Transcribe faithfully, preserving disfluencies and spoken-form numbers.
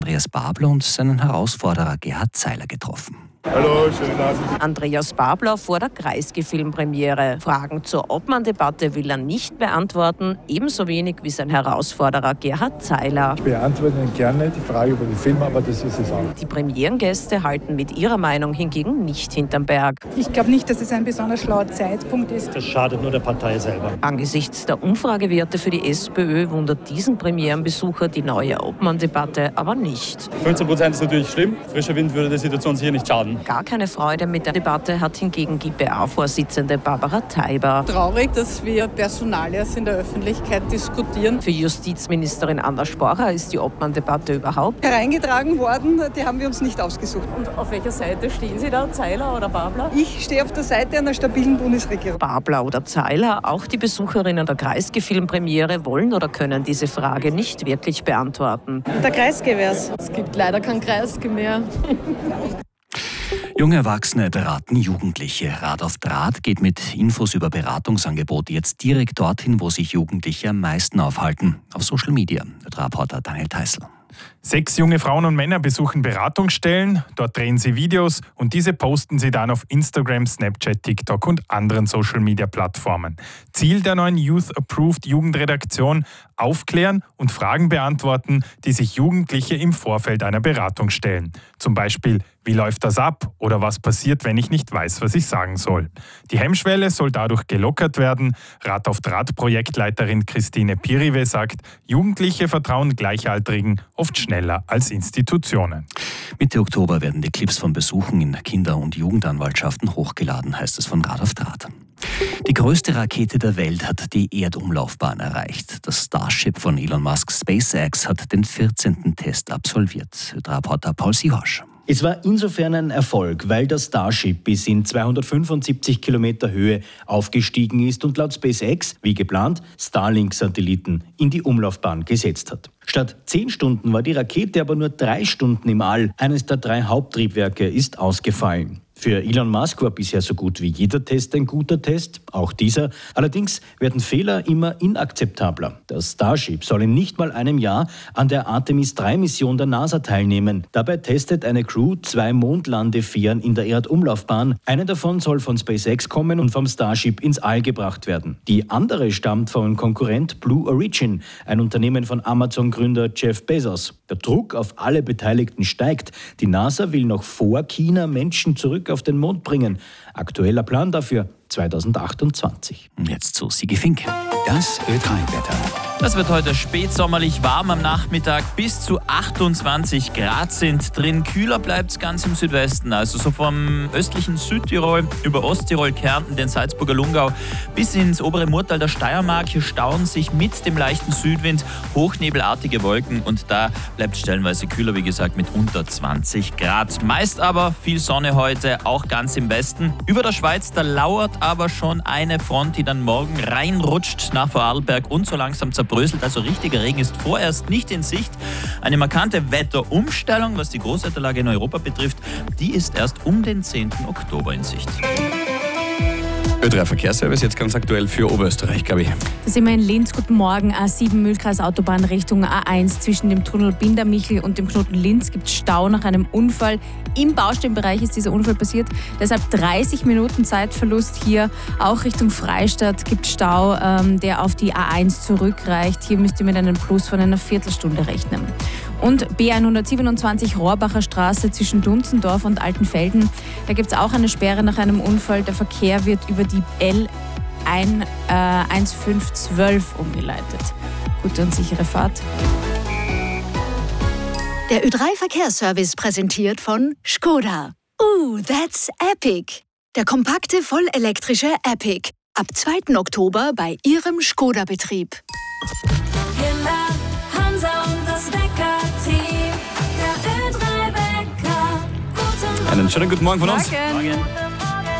Andreas Babler und seinen Herausforderer Gerhard Zeiler getroffen. Hallo, schönen Abend. Andreas Babler vor der Kreisky-Filmpremiere. Fragen zur Obmann-Debatte will er nicht beantworten, ebenso wenig wie sein Herausforderer Gerhard Zeiler. Ich beantworte Ihnen gerne die Frage über den Film, aber das ist es auch. Die Premierengäste halten mit ihrer Meinung hingegen nicht hinterm Berg. Ich glaube nicht, dass es ein besonders schlauer Zeitpunkt ist. Das schadet nur der Partei selber. Angesichts der Umfragewerte für die SPÖ wundert diesen Premierenbesucher die neue Obmann-Debatte aber nicht. fünfzehn Prozent ist natürlich schlimm. Frischer Wind würde der Situation sicher nicht schaden. Gar keine Freude mit der Debatte hat hingegen G B A-Vorsitzende Barbara Teiber. Traurig, dass wir Personalias in der Öffentlichkeit diskutieren. Für Justizministerin Anna Sporcher ist die Obmann-Debatte überhaupt hereingetragen worden, die haben wir uns nicht ausgesucht. Und auf welcher Seite stehen Sie da, Zeiler oder Babler? Ich stehe auf der Seite einer stabilen Bundesregierung. Babler oder Zeiler, auch die Besucherinnen der Kreisky-Filmpremiere wollen oder können diese Frage nicht wirklich beantworten. Der Kreisky wär's. Es gibt leider keinen Kreisky mehr. Junge Erwachsene beraten Jugendliche. Rat auf Draht geht mit Infos über Beratungsangebote jetzt direkt dorthin, wo sich Jugendliche am meisten aufhalten. Auf Social Media. Der Reporter Daniel Theißl. Sechs junge Frauen und Männer besuchen Beratungsstellen, dort drehen sie Videos und diese posten sie dann auf Instagram, Snapchat, TikTok und anderen Social-Media-Plattformen. Ziel der neuen Youth-Approved Jugendredaktion: Aufklären und Fragen beantworten, die sich Jugendliche im Vorfeld einer Beratung stellen. Zum Beispiel: Wie läuft das ab? Oder was passiert, wenn ich nicht weiß, was ich sagen soll? Die Hemmschwelle soll dadurch gelockert werden. Rat auf Draht-Projektleiterin Christine Pirive sagt, Jugendliche vertrauen Gleichaltrigen oft schneller als Institutionen. Mitte Oktober werden die Clips von Besuchen in Kinder- und Jugendanwaltschaften hochgeladen, heißt es von Rat auf Draht. Die größte Rakete der Welt hat die Erdumlaufbahn erreicht. Das Starship von Elon Musk SpaceX hat den vierzehnten Test absolviert. Der Reporter Paul Sihorsch. Es war insofern ein Erfolg, weil das Starship bis in zweihundertfünfundsiebzig Kilometer Höhe aufgestiegen ist und laut SpaceX, wie geplant, Starlink-Satelliten in die Umlaufbahn gesetzt hat. Statt zehn Stunden war die Rakete aber nur drei Stunden im All. Eines der drei Haupttriebwerke ist ausgefallen. Für Elon Musk war bisher so gut wie jeder Test ein guter Test, auch dieser. Allerdings werden Fehler immer inakzeptabler. Das Starship soll in nicht mal einem Jahr an der Artemis drei Mission der NASA teilnehmen. Dabei testet eine Crew zwei Mondlandefähren in der Erdumlaufbahn. Eine davon soll von SpaceX kommen und vom Starship ins All gebracht werden. Die andere stammt vom Konkurrent Blue Origin, ein Unternehmen von Amazon-Gründer Jeff Bezos. Der Druck auf alle Beteiligten steigt. Die NASA will noch vor China Menschen zurück auf den Mond bringen. Aktueller Plan dafür zweitausendachtundzwanzig. Jetzt zu Sigi Fink. Das Ö drei Wetter. Das wird heute spätsommerlich warm am Nachmittag. Bis zu achtundzwanzig Grad sind drin. Kühler bleibt es ganz im Südwesten. Also so vom östlichen Südtirol über Osttirol, Kärnten, den Salzburger Lungau bis ins obere Murtal der Steiermark. Hier stauen sich mit dem leichten Südwind hochnebelartige Wolken. Und da bleibt stellenweise kühler, wie gesagt, mit unter zwanzig Grad. Meist aber viel Sonne heute, auch ganz im Westen. Über der Schweiz, da lauert aber schon eine Front, die dann morgen reinrutscht nach Vorarlberg und so langsam zerbröselt. Also richtiger Regen ist vorerst nicht in Sicht. Eine markante Wetterumstellung, was die Großwetterlage in Europa betrifft, die ist erst um den zehnten Oktober in Sicht. Ö drei Verkehrsservice, jetzt ganz aktuell für Oberösterreich, Gabi. Da sind wir in Linz. Guten Morgen. A sieben Mühlkreis Autobahn Richtung A eins. Zwischen dem Tunnel Bindermichel und dem Knoten Linz gibt es Stau nach einem Unfall. Im Baustellenbereich ist dieser Unfall passiert. Deshalb dreißig Minuten Zeitverlust hier. Auch Richtung Freistadt gibt es Stau, ähm, der auf die A eins zurückreicht. Hier müsst ihr mit einem Plus von einer Viertelstunde rechnen. Und B hundertsiebenundzwanzig Rohrbacher Straße zwischen Dunzendorf und Altenfelden. Da gibt es auch eine Sperre nach einem Unfall. Der Verkehr wird über die L eins fünf zwölf umgeleitet. Gute und sichere Fahrt. Der Ö drei Verkehrsservice präsentiert von Skoda. Ooh, that's epic! Der kompakte, vollelektrische Epic. Ab zweiten Oktober bei Ihrem Skoda-Betrieb. Kinder, Hansa und das Wecker-Team. Der Ö drei Wecker. Guten Morgen. Einen schönen guten Morgen von uns. Morgen.